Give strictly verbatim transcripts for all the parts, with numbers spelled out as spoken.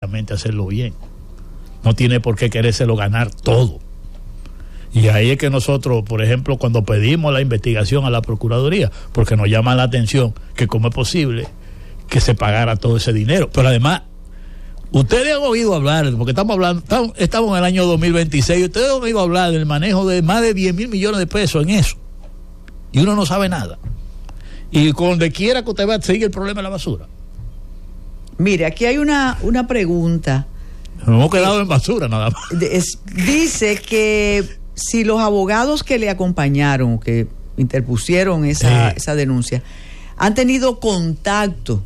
necesariamente hacerlo bien. No tiene por qué querérselo ganar todo. Y ahí es que nosotros, por ejemplo, cuando pedimos la investigación a la Procuraduría, porque nos llama la atención que cómo es posible que se pagara todo ese dinero. Pero además, ustedes han oído hablar, porque estamos hablando, estamos, estamos en el año dos mil veintiséis, ustedes han oído hablar del manejo de más de diez mil millones de pesos en eso. Y uno no sabe nada. Y donde quiera que usted va, sigue el problema de la basura. Mire, aquí hay una, una pregunta. Nos hemos quedado en basura nada más. Es, dice que si los abogados que le acompañaron, que interpusieron esa, sí. esa denuncia, han tenido contacto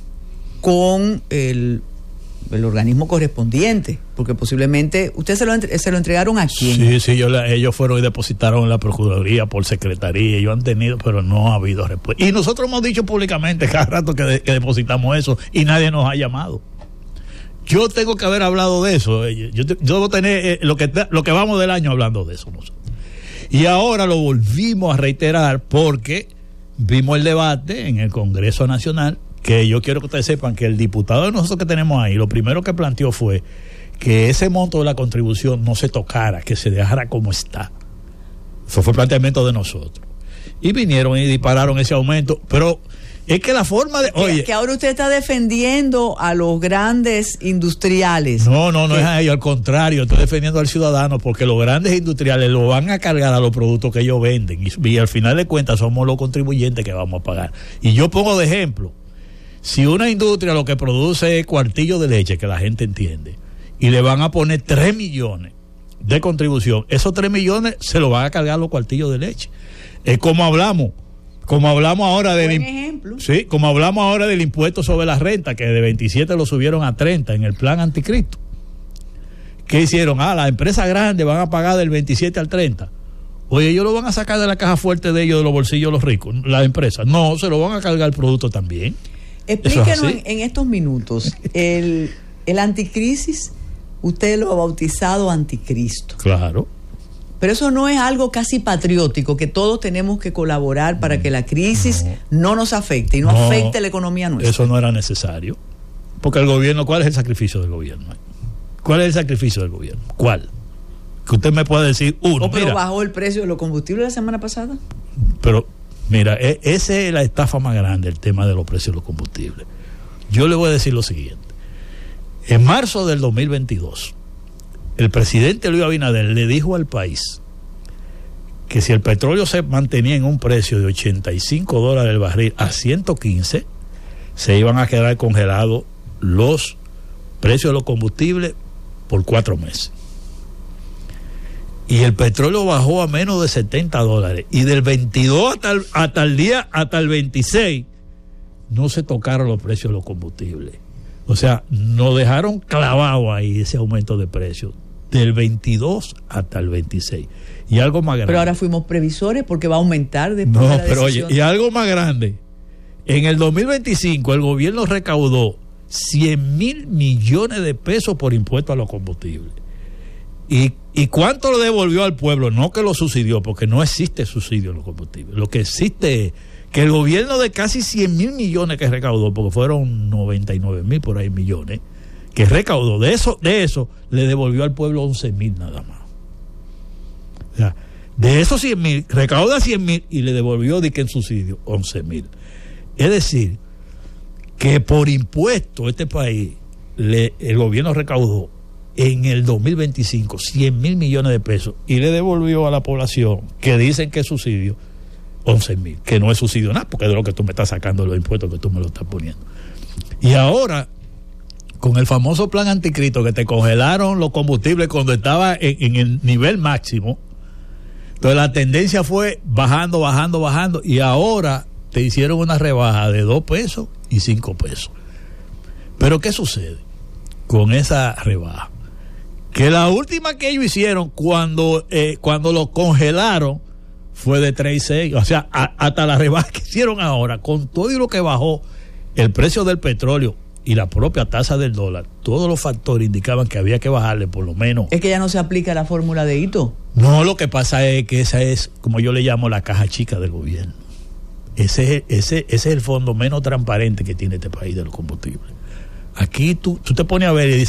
con el, el organismo correspondiente, porque posiblemente usted se lo, se lo entregaron a quién. Sí, sí, yo la, ellos fueron y depositaron en la Procuraduría por secretaría, ellos han tenido, pero no ha habido respuesta. Y nosotros hemos dicho públicamente cada rato que, de, que depositamos eso y nadie nos ha llamado. Yo tengo que haber hablado de eso. Yo, yo debo tener eh, lo que lo que vamos del año hablando de eso nosotros. Y ahora lo volvimos a reiterar porque vimos el debate en el Congreso Nacional, que yo quiero que ustedes sepan que el diputado de nosotros que tenemos ahí, lo primero que planteó fue que ese monto de la contribución no se tocara, que se dejara como está. Eso fue el planteamiento de nosotros. Y vinieron y dispararon ese aumento, pero es que la forma de... Oye, que, que ahora usted está defendiendo a los grandes industriales. No, no, no que, es a ellos, al contrario, estoy defendiendo al ciudadano porque los grandes industriales lo van a cargar a los productos que ellos venden y, y al final de cuentas somos los contribuyentes que vamos a pagar. Y yo pongo de ejemplo, si una industria lo que produce es cuartillo de leche, que la gente entiende, y le van a poner tres millones de contribución, esos tres millones se lo van a cargar los cuartillos de leche. Es como hablamos, como hablamos ahora del buen ejemplo. Sí, como hablamos ahora del impuesto sobre la renta, que de veintisiete lo subieron a treinta en el plan anticristo. ¿Qué hicieron? Ah, las empresas grandes van a pagar del veintisiete al treinta. Oye, ellos lo van a sacar de la caja fuerte de ellos, de los bolsillos de los ricos, las empresas. No, se lo van a cargar el producto también. Explíquenos en, en estos minutos, el, el anticrisis, usted lo ha bautizado anticristo. Claro. Pero eso no es algo casi patriótico, que todos tenemos que colaborar para que la crisis no, no nos afecte y no, no afecte la economía nuestra. Eso no era necesario. Porque el gobierno, ¿cuál es el sacrificio del gobierno? ¿Cuál es el sacrificio del gobierno? ¿Cuál? Que usted me pueda decir uno. Oh, pero mira, bajó el precio de los combustibles la semana pasada. Pero, mira, e- esa es la estafa más grande, el tema de los precios de los combustibles. Yo le voy a decir lo siguiente. En marzo del dos mil veintidós, el presidente Luis Abinader le dijo al país que si el petróleo se mantenía en un precio de ochenta y cinco dólares el barril a ciento quince, se iban a quedar congelados los precios de los combustibles por cuatro meses. Y el petróleo bajó a menos de setenta dólares. Y del veintidós hasta el, hasta el día, hasta el veintiséis, no se tocaron los precios de los combustibles. O sea, nos dejaron clavado ahí ese aumento de precios del veintidós hasta el veintiséis. Y algo más grande. Pero ahora fuimos previsores porque va a aumentar después no, de la pero decisión. Oye, y algo más grande. En el dos mil veinticinco el gobierno recaudó cien mil millones de pesos por impuestos a los combustibles. ¿Y, ¿Y cuánto le devolvió al pueblo? No que lo subsidió, porque no existe subsidio en los combustibles. Lo que existe es que el gobierno de casi cien mil millones que recaudó, porque fueron noventa y nueve mil por ahí millones, que recaudó, de eso, de eso le devolvió al pueblo once mil nada más. O sea, de esos cien mil, recauda cien mil y le devolvió de que en subsidio once mil. Es decir, que por impuesto este país, le, el gobierno recaudó en el dos mil veinticinco cien mil millones de pesos y le devolvió a la población, que dicen que es subsidio, once mil, que no es subsidio nada, porque es de lo que tú me estás sacando, los impuestos que tú me lo estás poniendo. Y ahora, con el famoso plan anticristo, que te congelaron los combustibles cuando estaba en, en el nivel máximo, entonces la tendencia fue bajando, bajando, bajando, y ahora te hicieron una rebaja de dos pesos y cinco pesos. Pero ¿qué sucede con esa rebaja? Que la última que ellos hicieron cuando, eh, cuando lo congelaron fue de tres y seis, o sea, a, hasta la rebaja que hicieron ahora, con todo y lo que bajó el precio del petróleo y la propia tasa del dólar, todos los factores indicaban que había que bajarle por lo menos. Es que ya no se aplica la fórmula de Ito. No, lo que pasa es que esa es, como yo le llamo, la caja chica del gobierno. Ese es, ese, ese es el fondo menos transparente que tiene este país de los combustibles. Aquí tú, tú te pones a ver y dices,